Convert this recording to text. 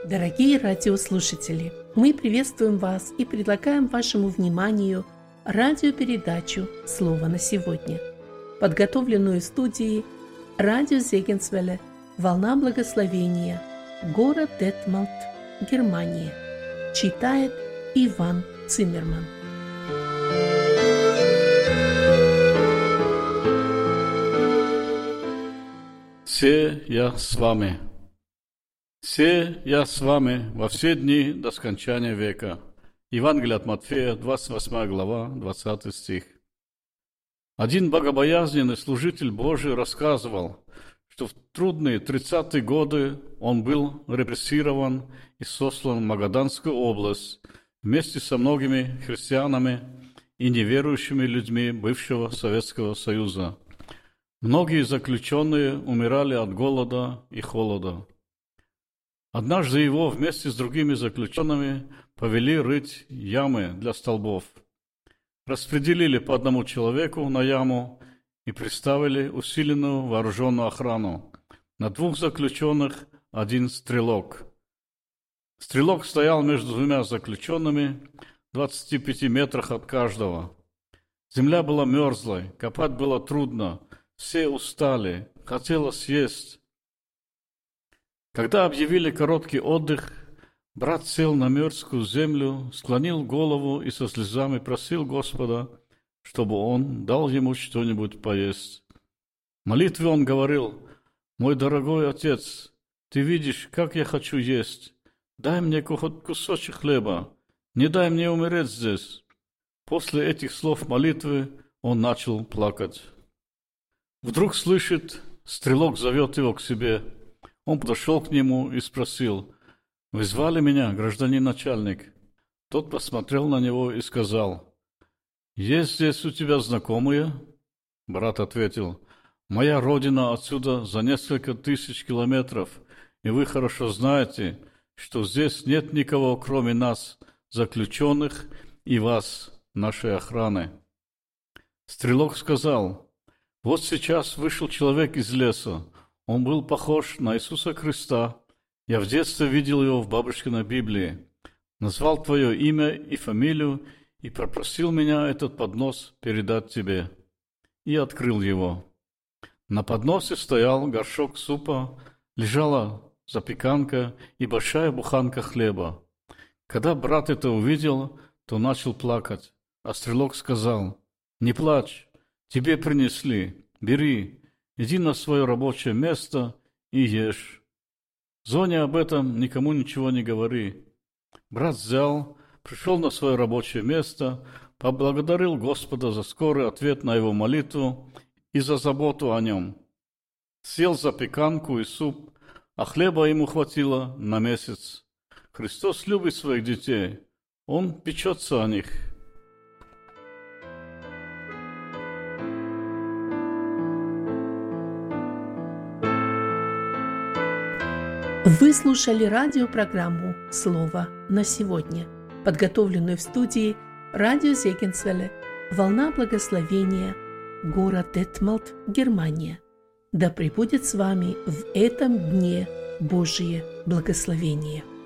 Дорогие радиослушатели, мы приветствуем вас и предлагаем вашему вниманию радиопередачу «Слово на сегодня», подготовленную в студии радио Зегенсвелле «Волна благословения», город Детмалт, Германия. Читает Иван Циммерман. «Се я с вами. Се я с вами во все дни до скончания века». Евангелие от Матфея, 28 глава, 20 стих. Один богобоязненный служитель Божий рассказывал, что в трудные 30-е годы он был репрессирован и сослан в Магаданскую область вместе со многими христианами и неверующими людьми бывшего Советского Союза. Многие заключенные умирали от голода и холода. Однажды его вместе с другими заключенными повели рыть ямы для столбов. Распределили по одному человеку на яму и приставили усиленную вооруженную охрану. На двух заключенных один стрелок. Стрелок стоял между двумя заключенными в 25 метрах от каждого. Земля была мерзлой, копать было трудно, все устали, хотелось есть. Когда объявили короткий отдых, брат сел на мерзкую землю, склонил голову и со слезами просил Господа, чтобы он дал ему что-нибудь поесть. В молитве он говорил: «Мой дорогой Отец, ты видишь, как я хочу есть. Дай мне хоть кусочек хлеба, не дай мне умереть здесь». После этих слов молитвы он начал плакать. Вдруг слышит, стрелок зовет его к себе. Он подошел к нему и спросил: «Вы звали меня, гражданин начальник?» Тот посмотрел на него и сказал: «Есть здесь у тебя знакомые?» Брат ответил: «Моя родина отсюда за несколько тысяч километров, и вы хорошо знаете, что здесь нет никого, кроме нас, заключенных, и вас, нашей охраны». Стрелок сказал: «Вот сейчас вышел человек из леса. Он был похож на Иисуса Христа. Я в детстве видел его в бабушкиной Библии. Назвал твое имя и фамилию и попросил меня этот поднос передать тебе». И открыл его. На подносе стоял горшок супа, лежала запеканка и большая буханка хлеба. Когда брат это увидел, то начал плакать, а стрелок сказал: «Не плачь, тебе принесли, бери, иди на свое рабочее место и ешь. Зоне об этом никому ничего не говори». Брат взял, пришел на свое рабочее место, поблагодарил Господа за скорый ответ на его молитву и за заботу о нем. Съел запеканку и суп, а хлеба ему хватило на месяц. Христос любит своих детей, Он печется о них. Вы слушали радиопрограмму «Слово на сегодня», подготовленную в студии радио Зегенсвелле «Волна благословения», город Детмалт, Германия. Да пребудет с вами в этом дне Божие благословение.